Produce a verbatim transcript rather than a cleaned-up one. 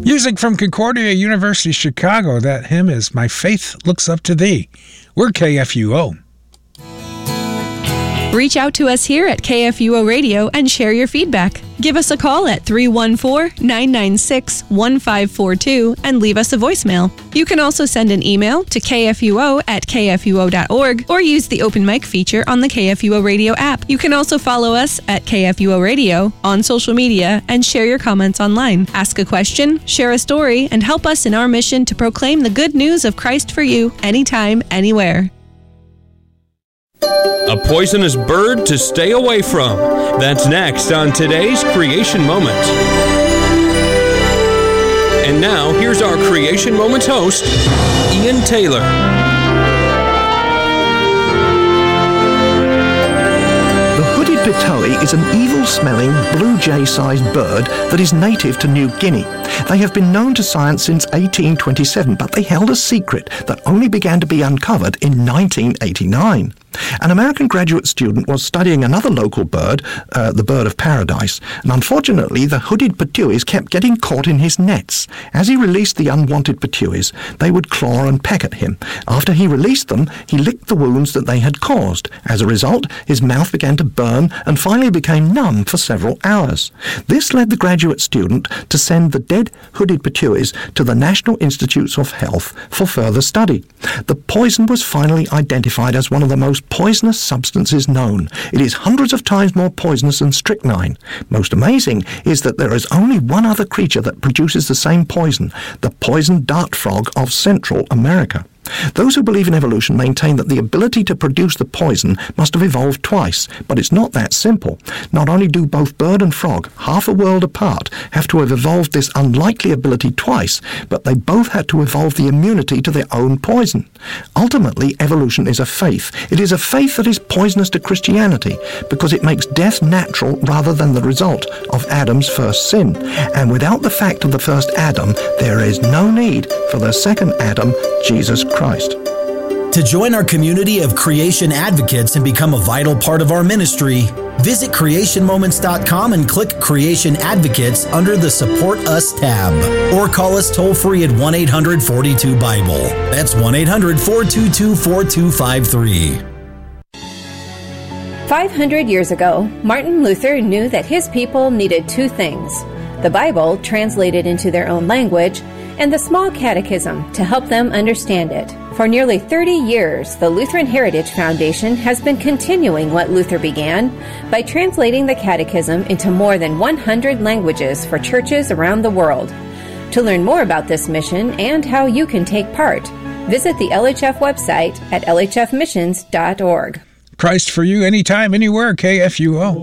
Music from Concordia University, Chicago. That hymn is My Faith Looks Up to Thee. We're K F U O. Reach out to us here at K F U O Radio and share your feedback. Give us a call at three one four, nine nine six, one five four two and leave us a voicemail. You can also send an email to k f u o at k f u o dot org or use the open mic feature on the K F U O Radio app. You can also follow us at K F U O Radio on social media and share your comments online. Ask a question, share a story, and help us in our mission to proclaim the good news of Christ for you anytime, anywhere. A poisonous bird to stay away from. That's next on today's Creation Moment. And now, here's our Creation Moments host, Ian Taylor. The hooded pitoe is an evil-smelling, blue jay-sized bird that is native to New Guinea. They have been known to science since eighteen twenty-seven, but they held a secret that only began to be uncovered in nineteen eighty-nine. An American graduate student was studying another local bird, uh, the bird of paradise, and unfortunately the hooded petuis kept getting caught in his nets. As he released the unwanted petuis, they would claw and peck at him. After he released them, he licked the wounds that they had caused. As a result, his mouth began to burn and finally became numb for several hours. This led the graduate student to send the dead hooded petuis to the National Institutes of Health for further study. The poison was finally identified as one of the most poisonous substances known. It is hundreds of times more poisonous than strychnine. Most amazing is that there is only one other creature that produces the same poison, the poison dart frog of Central America. Those who believe in evolution maintain that the ability to produce the poison must have evolved twice, but it's not that simple. Not only do both bird and frog, half a world apart, have to have evolved this unlikely ability twice, but they both had to evolve the immunity to their own poison. Ultimately, evolution is a faith. It is a faith that is poisonous to Christianity because it makes death natural rather than the result of Adam's first sin. And without the fact of the first Adam, there is no need for the second Adam, Jesus Christ. Christ. To join our community of creation advocates and become a vital part of our ministry, visit creation moments dot com and click Creation Advocates under the Support Us tab. Or call us toll-free at one eight hundred, four two, Bible. That's one eight hundred, four two two, four two five three. five hundred years ago, Martin Luther knew that his people needed two things: the Bible, translated into their own language, and the Small Catechism to help them understand it. For nearly thirty years, the Lutheran Heritage Foundation has been continuing what Luther began by translating the Catechism into more than one hundred languages for churches around the world. To learn more about this mission and how you can take part, visit the L H F website at l h f missions dot org. Christ for you, anytime, anywhere, K F U O.